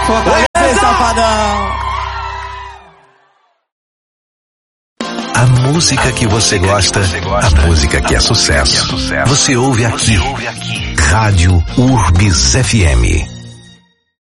Fortaleza, safadão. A música que você gosta, a música que é sucesso. Você ouve aqui. Rádio Urbis FM.